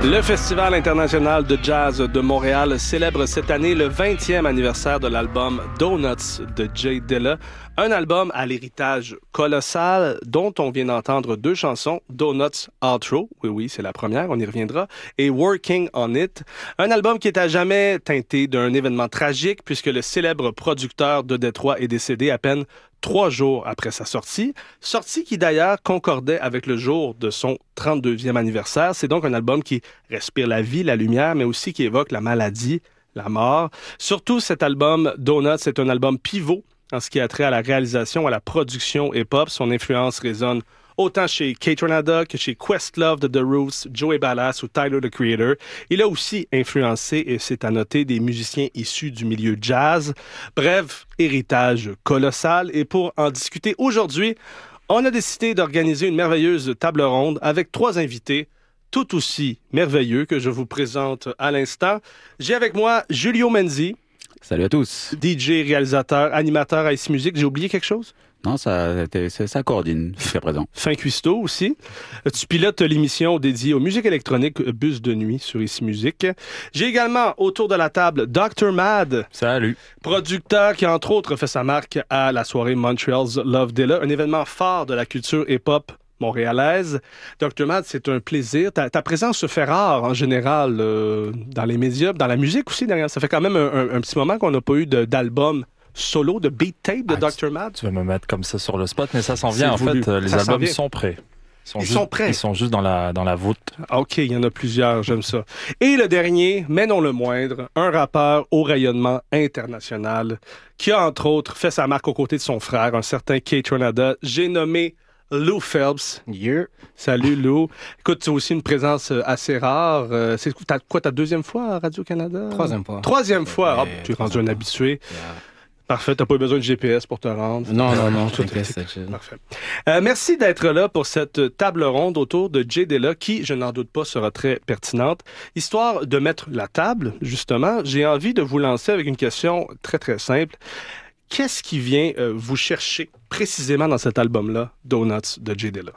Le Festival international de jazz de Montréal célèbre cette année le 20e anniversaire de l'album Donuts de Jay Dilla, un album à l'héritage colossal dont on vient d'entendre deux chansons, Donuts Outro, oui, c'est la première, on y reviendra, et Working on It, un album qui est à jamais teinté d'un événement tragique puisque le célèbre producteur de Détroit est décédé à peine 3 jours après sa sortie qui d'ailleurs concordait avec le jour de son 32e anniversaire. C'est donc un album qui respire la vie, la lumière, mais aussi qui évoque la maladie, la mort. Surtout cet album, Donuts, c'est un album pivot en ce qui a trait à la réalisation, à la production hip-hop. Son influence résonne autant chez Kaytranada que chez Questlove de The Roots, Joey Badass ou Tyler, the Creator. Il a aussi influencé, et c'est à noter, des musiciens issus du milieu jazz. Bref, héritage colossal. Et pour en discuter aujourd'hui, on a décidé d'organiser une merveilleuse table ronde avec 3 invités tout aussi merveilleux que je vous présente à l'instant. J'ai avec moi Julio Menzi. Salut à tous. DJ, réalisateur, animateur à Ici Musique. J'ai oublié quelque chose? Non, ça coordine jusqu'à présent. Fin cuistot aussi. Tu pilotes l'émission dédiée aux musiques électroniques Bus de nuit sur Ici Musique. J'ai également autour de la table Dr. Mad. Salut. Producteur qui, entre autres, fait sa marque à la soirée Montreal's Love Dilla, un événement phare de la culture hip-hop montréalaise. Dr. Mad, c'est un plaisir. Ta présence se fait rare en général dans les médias, dans la musique aussi. D'ailleurs. Ça fait quand même un petit moment qu'on n'a pas eu d'album solo, de beat tape de Dr. Mad. Tu vas me mettre comme ça sur le spot, mais ça s'en vient. En fait, les albums sont prêts. Ils sont prêts. Ils sont juste dans la voûte. OK, il y en a plusieurs, j'aime ça. Et le dernier, mais non le moindre, un rappeur au rayonnement international qui a, entre autres, fait sa marque aux côtés de son frère, un certain Kaytranada. J'ai nommé Lou Phelps. Yeah. Salut Lou. Écoute, tu as aussi une présence assez rare. C'est ta deuxième fois à Radio-Canada? Troisième fois. Ah, tu es rendu un habitué. Yeah. Parfait, t'as pas eu besoin de GPS pour te rendre. Non, t'inquiète, c'est chill. Parfait. Merci d'être là pour cette table ronde autour de Jay Dilla, qui, je n'en doute pas, sera très pertinente. Histoire de mettre la table, justement, j'ai envie de vous lancer avec une question très, très simple. Qu'est-ce qui vient vous chercher précisément dans cet album-là, Donuts de Jay Dilla?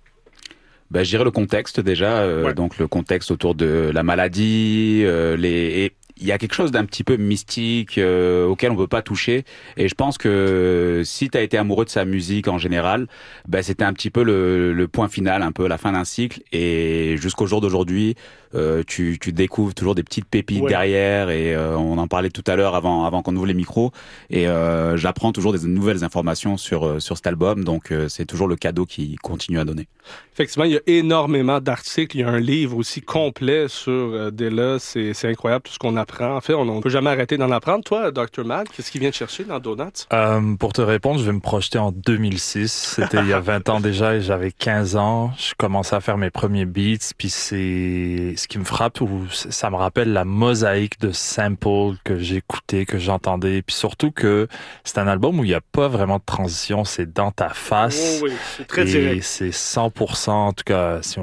Je dirais le contexte déjà, donc le contexte autour de la maladie, il y a quelque chose d'un petit peu mystique auquel on peut pas toucher, et je pense que si tu as été amoureux de sa musique en général, c'était un petit peu le point final, un peu la fin d'un cycle, et jusqu'au jour d'aujourd'hui tu découvres toujours des petites pépites derrière, et on en parlait tout à l'heure avant qu'on ouvre les micros, et j'apprends toujours des nouvelles informations sur cet album, donc c'est toujours le cadeau qui continue à donner. Effectivement, il y a énormément d'articles, il y a un livre aussi complet sur Dilla, c'est incroyable tout ce qu'on apprend. En fait, on ne peut jamais arrêter d'en apprendre. Toi, Dr. Mad, qu'est-ce qui vient te chercher dans Donuts? Pour te répondre, je vais me projeter en 2006. C'était il y a 20 ans déjà, et j'avais 15 ans. Je commençais à faire mes premiers beats, puis c'est ce qui me frappe, ou ça me rappelle la mosaïque de samples que j'écoutais, que j'entendais, puis surtout que c'est un album où il n'y a pas vraiment de transition, c'est dans ta face. Oh oui, c'est très direct. Et c'est 100%, en tout cas, c'est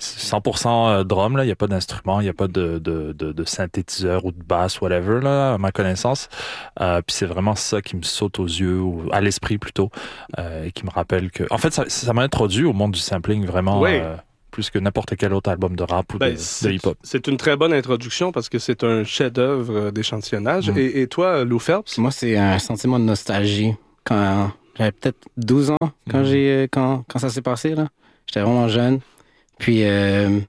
100% drum, là. Il n'y a pas d'instrument, il n'y a pas de synthétiseur ou de basse, whatever, là, à ma connaissance. Puis c'est vraiment ça qui me saute aux yeux, ou à l'esprit plutôt, et qui me rappelle que... En fait, ça m'a introduit au monde du sampling, vraiment... Oui. Plus que n'importe quel autre album de rap ou de hip-hop. C'est une très bonne introduction parce que c'est un chef-d'œuvre d'échantillonnage. Et toi, Lou Phelps? Moi, c'est un sentiment de nostalgie. Quand j'avais peut-être 12 ans quand ça s'est passé, là. J'étais vraiment jeune. Puis, on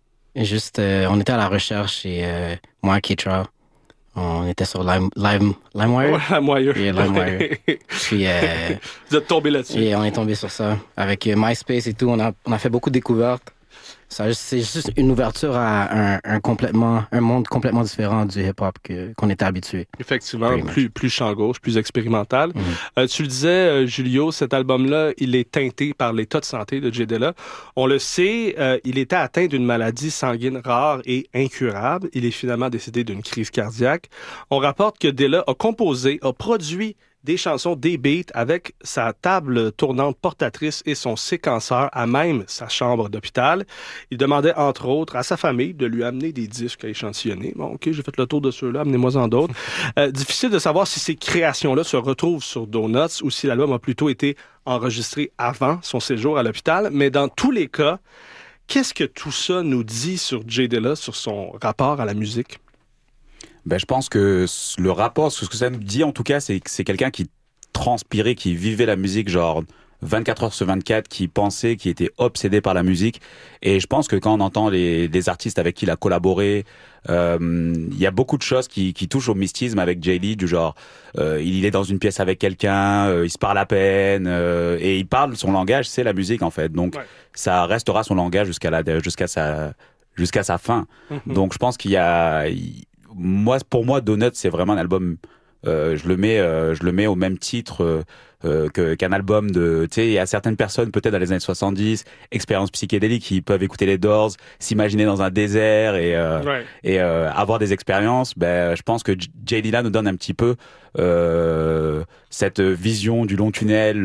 était à la recherche, et moi, Keitra, on était sur LimeWire. LimeWire. Yeah, LimeWire. Puis, vous êtes tombé là-dessus. Et on est tombé sur ça. Avec MySpace et tout, on a fait beaucoup de découvertes. C'est juste une ouverture à un monde complètement différent du hip-hop qu'on était habitué. Effectivement, plus champ gauche, plus expérimental. Mm-hmm. Tu le disais, Julio, cet album-là, il est teinté par l'état de santé de Jay Dilla. On le sait, il était atteint d'une maladie sanguine rare et incurable. Il est finalement décédé d'une crise cardiaque. On rapporte que Dilla a produit des chansons, des beats avec sa table tournante portatrice et son séquenceur à même sa chambre d'hôpital. Il demandait, entre autres, à sa famille de lui amener des disques à échantillonner. Bon, OK, j'ai fait le tour de ceux-là, amenez-moi-en d'autres. Difficile de savoir si ces créations-là se retrouvent sur Donuts ou si l'album a plutôt été enregistré avant son séjour à l'hôpital, mais dans tous les cas, Qu'est-ce que tout ça nous dit sur Jay Dilla, sur son rapport à la musique? Ben, je pense que le rapport, ce que ça nous dit en tout cas, c'est que c'est quelqu'un qui transpirait, qui vivait la musique genre 24 heures sur 24, qui pensait, qui était obsédé par la musique. Et je pense que quand on entend les artistes avec qui il a collaboré, il y a beaucoup de choses qui touchent au mystisme avec Jay Lee, du genre il est dans une pièce avec quelqu'un, il se parle à peine, et il parle, son langage, c'est la musique en fait. Donc ça restera son langage jusqu'à sa fin. Donc je pense qu'il y a... pour moi, Donuts, c'est vraiment un album... je le mets au même titre qu'un album de... Tu sais, il y a certaines personnes, peut-être dans les années 70, expériences psychédéliques, qui peuvent écouter les Doors, s'imaginer dans un désert et avoir des expériences. Ben, je pense que Jay Dilla nous donne un petit peu cette vision du long tunnel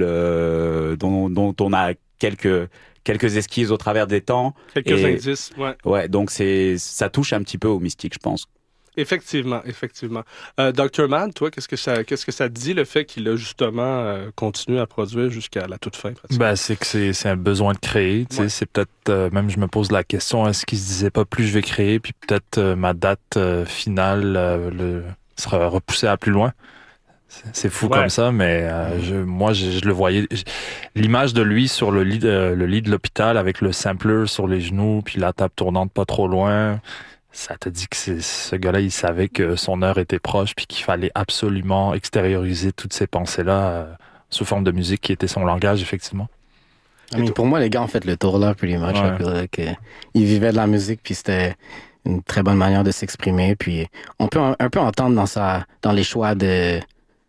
dont on a quelques esquisses au travers des temps. Quelques indices, ouais. Ouais, donc ça touche un petit peu au mystique, je pense. Effectivement. Dr. Man, toi, qu'est-ce que ça dit, le fait qu'il a justement continué à produire jusqu'à la toute fin? Ben, c'est que c'est un besoin de créer. Ouais. C'est peut-être, même je me pose la question, est-ce qu'il se disait pas plus je vais créer, puis peut-être ma date finale sera repoussée à plus loin? C'est fou comme ça, mais je le voyais. L'image de lui sur le lit de l'hôpital avec le sampler sur les genoux, puis la table tournante pas trop loin... Ça te dit que ce gars-là, il savait que son heure était proche puis qu'il fallait absolument extérioriser toutes ces pensées-là sous forme de musique qui était son langage, effectivement. Pour moi, les gars ont fait le tour là, pretty much. Ils vivaient de la musique puis c'était une très bonne manière de s'exprimer. Puis on peut un peu entendre dans les choix de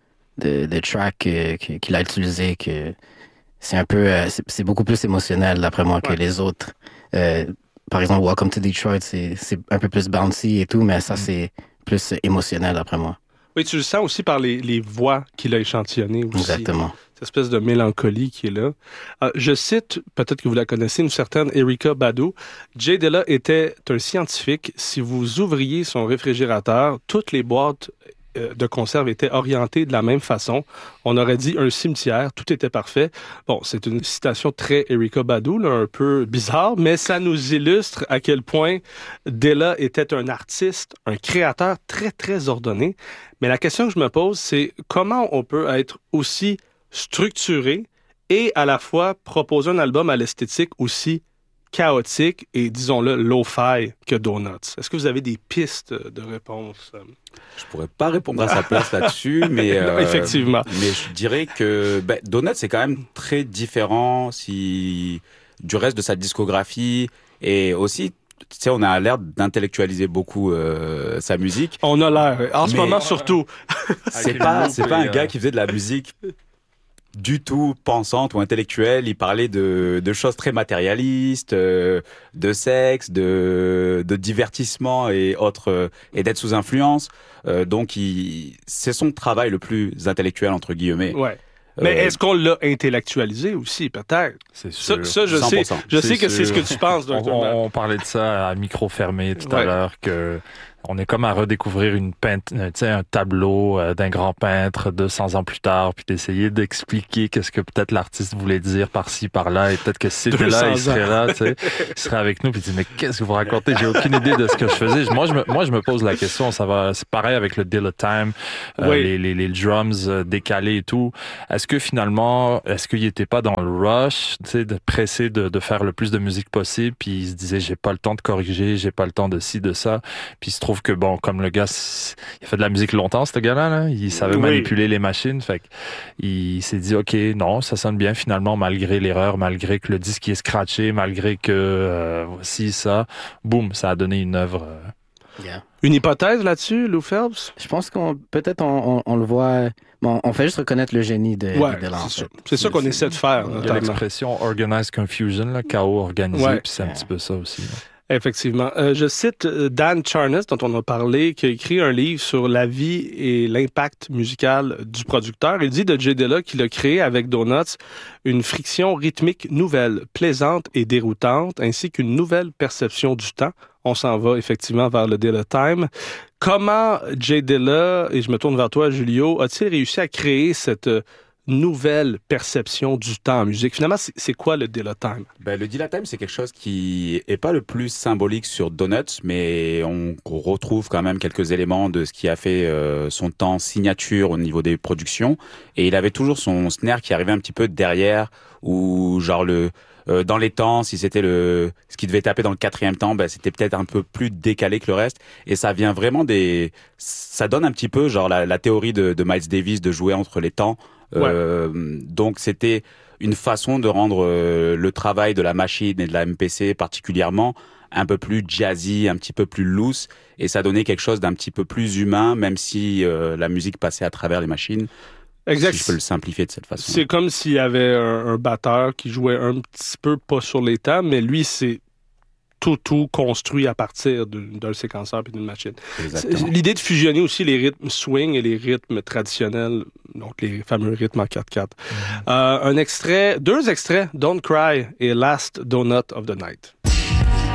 tracks qu'il a utilisés que c'est un peu, c'est beaucoup plus émotionnel d'après moi que les autres. Par exemple, Welcome to Detroit, c'est un peu plus bouncy et tout, mais ça, c'est plus émotionnel, d'après moi. Oui, tu le sens aussi par les voix qu'il a échantillonnées aussi. Exactement. Cette espèce de mélancolie qui est là. Je cite, peut-être que vous la connaissez, une certaine Erykah Badu. Jay Dilla était un scientifique. Si vous ouvriez son réfrigérateur, toutes les boîtes de conserve étaient orientées de la même façon. On aurait dit un cimetière, tout était parfait. Bon, c'est une citation très Erykah Badu, là, un peu bizarre, mais ça nous illustre à quel point Dilla était un artiste, un créateur très, très ordonné. Mais la question que je me pose, c'est comment on peut être aussi structuré et à la fois proposer un album à l'esthétique aussi chaotique et, disons-le, lo-fi que Donuts. Est-ce que vous avez des pistes de réponse? Je pourrais pas répondre à sa place là-dessus, mais effectivement. Mais je dirais que Donuts c'est quand même très différent du reste de sa discographie et aussi. Tu sais, on a l'air d'intellectualiser beaucoup sa musique. On a l'air, en ce moment surtout. C'est pas un gars qui faisait de la musique du tout pensante ou intellectuelle. Il parlait de choses très matérialistes, de sexe, de divertissement et autres, et d'être sous influence. Donc, c'est son travail le plus intellectuel, entre guillemets. Ouais. Mais est-ce qu'on l'a intellectualisé aussi, peut-être? C'est sûr. Ça, je sais que c'est ce que tu penses, Dr. Man. On parlait de ça à micro fermé tout à l'heure, que on est comme à redécouvrir un tableau d'un grand peintre 200 ans plus tard, puis d'essayer d'expliquer qu'est-ce que peut-être l'artiste voulait dire par-ci, par-là, et peut-être que si c'était là, il serait là, tu sais, il serait avec nous, puis il dit, mais qu'est-ce que vous racontez? J'ai aucune idée de ce que je faisais. Moi, je me pose la question, c'est pareil avec le Dilla Time, les drums décalés et tout. Est-ce qu'il était pas dans le rush, tu sais, pressé de faire le plus de musique possible, puis il se disait, j'ai pas le temps de corriger, j'ai pas le temps de ci, de ça, puis il se trouve que bon, comme le gars, il a fait de la musique longtemps, ce gars-là, là. Il savait manipuler les machines, fait qu'il s'est dit, ok, non, ça sonne bien finalement, malgré l'erreur, malgré que le disque est scratché, malgré que voici ça, boum, ça a donné une œuvre. Une hypothèse là-dessus, Lou Phelps? Je pense qu'on le voit. Bon, on fait juste reconnaître le génie de l'enfant. C'est ça qu'on essaie de faire. Il y a l'expression organized confusion, là, chaos organisé, puis c'est un petit peu ça aussi. Là. Effectivement. Je cite Dan Charnas, dont on a parlé, qui a écrit un livre sur la vie et l'impact musical du producteur. Il dit de Jay Dilla qu'il a créé avec Donuts une friction rythmique nouvelle, plaisante et déroutante, ainsi qu'une nouvelle perception du temps. On s'en va effectivement vers le Dilla Time. Comment Jay Dilla, et je me tourne vers toi, Julio, a-t-il réussi à créer cette nouvelle perception du temps en musique. Finalement, c'est quoi le Dilla Time? Ben, le Dilla Time, c'est quelque chose qui est pas le plus symbolique sur Donuts, mais on retrouve quand même quelques éléments de ce qui a fait son temps signature au niveau des productions. Et il avait toujours son snare qui arrivait un petit peu derrière, ou genre dans les temps, si c'était ce qui devait taper dans le 4e temps, ben c'était peut-être un peu plus décalé que le reste. Et ça vient vraiment ça donne un petit peu genre la théorie de Miles Davis de jouer entre les temps. Donc c'était une façon de rendre le travail de la machine et de la MPC particulièrement un peu plus jazzy, un petit peu plus loose, et ça donnait quelque chose d'un petit peu plus humain, même si la musique passait à travers les machines. Exact. Si je peux le simplifier de cette façon. C'est comme s'il y avait un batteur qui jouait un petit peu pas sur les temps, mais lui, c'est tout construit à partir d'un séquenceur et d'une machine. Exactement. L'idée de fusionner aussi les rythmes swing et les rythmes traditionnels, donc les fameux rythmes en 4/4. Deux extraits, Don't Cry et Last Donut of the Night.